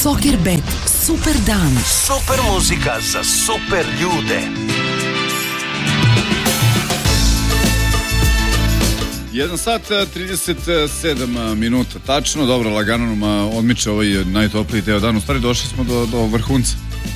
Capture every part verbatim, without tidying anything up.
Sockerbet, super dan. Super muzika za super ljude. jedan sat trideset sedam minuta, tačno, dobro, lagano nam odmiče ovaj najtopliji deo dana. U stvari došli smo do, do vrhunca.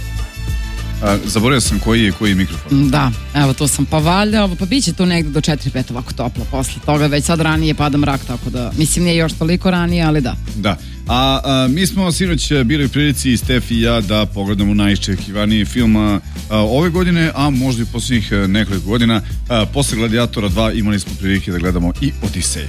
A, zaboravio sam koji je koji je mikrofon. Da, evo tu sam pa valjda, pa bit će tu negde do četiri pet ovako toplo posle toga, već sad ranije pada mrak, tako da, mislim nije još toliko ranije, ali da. Da, a, a mi smo sinoć bili u prilici i Stef i ja da pogledamo najiščekivaniji film a, ove godine, a možda i posljednjih nekoliko godina. A, posle Gladiatora dva imali smo prilike da gledamo i Odiseju.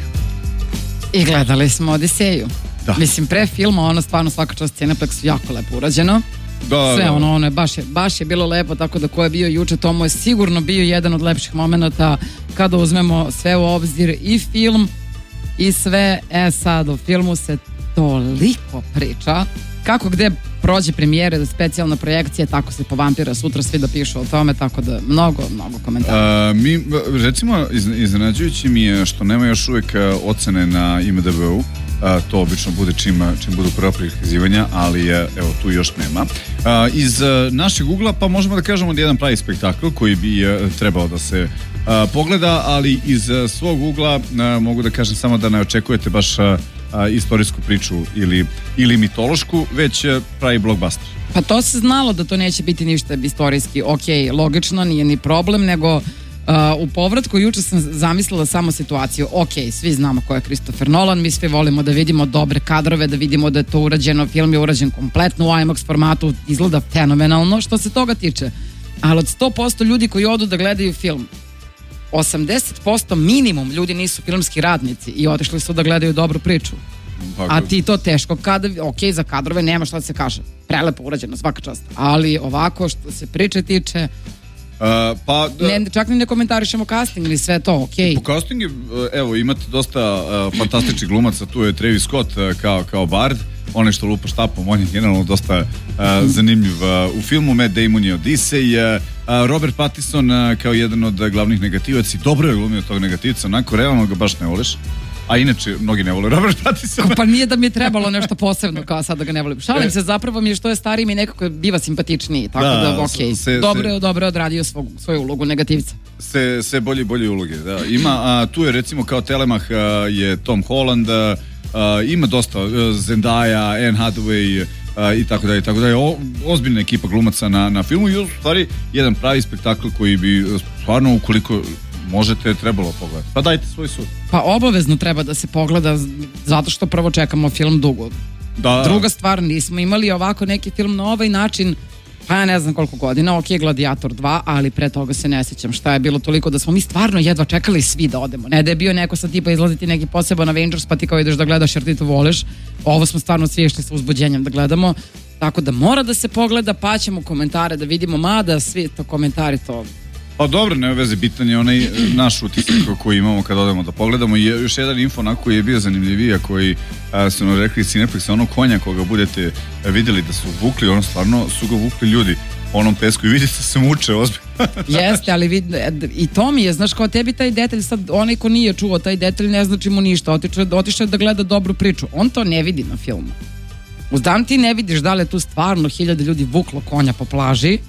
I gledali smo Odiseju. Da. Mislim, pre filma, ono stvarno svaka čast Cineplexu jako lepo urađeno. Da, sve da. ono, ono je baš, je, baš je bilo lepo, tako da ko je bio juče, to mu je sigurno bio jedan od lepših momenata kada uzmemo sve u obzir i film i sve. E sad, u filmu se toliko priča, kako gde prođe premijere, specijalna projekcija, tako se po Vampira sutra svi da pišu o tome, tako da mnogo, mnogo komentara. A, mi, recimo, iznenađujući mi je što nema još uvijek ocene na I M D B-u. A, to obično bude čim, čim budu prva prikazivanja, ali evo tu još nema. A, iz a, našeg ugla pa možemo da kažemo da je jedan pravi spektakl koji bi a, trebao da se a, pogleda, ali iz a, svog ugla a, mogu da kažem samo da ne očekujete baš a, a, istorijsku priču ili, ili mitološku, već a, pravi blockbuster. Pa to se znalo da to neće biti ništa istorijski, ok, logično, nije ni problem, nego Uh, u povratku juče sam zamislila samo situaciju, ok, svi znamo ko je Christopher Nolan, mi svi volimo da vidimo dobre kadrove, da vidimo da je to urađeno, film je urađen kompletno u IMAX formatu, izgleda fenomenalno što se toga tiče, ali od sto posto ljudi koji odu da gledaju film, osamdeset posto minimum ljudi nisu filmski radnici i otišli su da gledaju dobru priču. Tako. A ti to teško, kada, ok, za kadrove nema šta da se kaže, prelepo urađeno, svaka čast, ali ovako što se priče tiče, Uh, pa, ne, čak ni ne komentarišemo casting ili sve to, okej. Po castingu, evo, imate dosta uh, fantastičnih glumaca, tu je Travis Scott uh, kao, kao Bard, onaj što lupa štapom, on je generalno dosta uh, zanimljiv uh, u filmu. Matt Damon je Odisej, uh, Robert Pattinson uh, kao jedan od glavnih negativaca, i dobro je glumio tog negativca, onako realno ga baš ne voliš. A inače, mnogi ne vole Robert Pattinson. Pa nije da mi je trebalo nešto posebno kao sad da ga ne volim. Šalim se, zapravo mi je što je stariji mi nekako biva simpatičniji. Tako da, da okej. Okay. Dobro je, dobro je odradio svog, svoju ulogu negativca. Sve, sve bolje i bolje uloge, da. Ima, a, tu je recimo kao Telemach a, je Tom Holland, a, a, ima dosta, a, Zendaya, Anne Hathaway, a, i tako dalje, i tako dalje. O, ozbiljna ekipa glumaca na, na filmu i u stvari jedan pravi spektakl koji bi stvarno, ukoliko možete, trebalo pogledati. Pa dajte svoj sud. Pa obavezno treba da se pogleda, zato što prvo čekamo film dugo. Da. Druga stvar, nismo imali ovako neki film na ovaj način, pa ja ne znam koliko godina, ok, Gladiator dva, ali pre toga se ne sjećam šta je bilo toliko da smo mi stvarno jedva čekali svi da odemo. Ne da je bio neko sa tipa izlaziti neki poseban Avengers pa ti kao ideš da gledaš jer ti to voliš. Ovo smo stvarno svi išli sa uzbuđenjem da gledamo. Tako da mora da se pogleda, pa ćemo komentare da vidimo, mada svi to komentari to... Pa dobro, nema veze, bitan je onaj naš utisak koji imamo kada odemo da pogledamo. I još jedan info onako koji je bio zanimljivija, koji a, su nam rekli Cineplexa, ono konja koga budete vidjeli da su vukli, ono stvarno su ga vukli ljudi po onom pesku i vidite se muče ozbiljno. Jeste, ali vid, i to mi je, znaš, kao tebi taj detalj, sad onaj ko nije čuo taj detalj ne znači mu ništa, otišao je da gleda dobru priču, on to ne vidi na filmu. Uz dan ti ne vidiš da li je tu stvarno hiljade ljudi vuklo konja po plaži.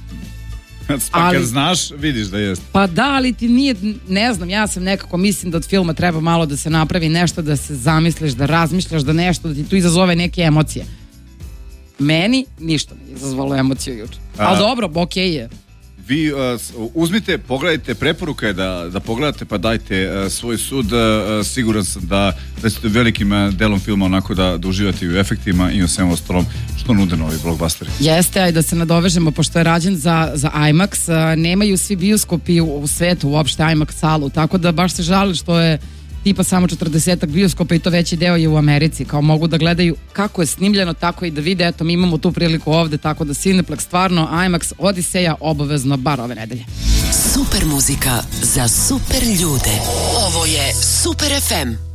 Pa ali, kad znaš, vidiš da jeste. Pa da, ali ti nije, ne znam, ja sam nekako mislim da od filma treba malo da se napravi nešto, da se zamisliš, da razmišljaš, da nešto, da ti tu izazove neke emocije. Meni ništa ne izazvalo emociju juče. Ali dobro, okej je. Vi uh, uzmite, pogledajte, preporuka je da, da pogledate, pa dajte uh, svoj sud. Uh, siguran sam da, da ćete velikim uh, delom filma onako da, da uživate i u efektima i u svem ostalom što nude novi blockbusteri. Jeste, aj da se nadovežemo, pošto je rađen za, za IMAX, uh, nemaju svi bioskopi u, u svetu uopšte IMAX salu, tako da baš se žali što je tipa samo četrdesetak bioskopa i to veći deo je u Americi, kao mogu da gledaju kako je snimljeno, tako i da vide, eto mi imamo tu priliku ovde, tako da Cineplex stvarno, IMAX, Odiseja obavezno bar ove nedelje. Super muzika za super ljude. Ovo je Super ef em.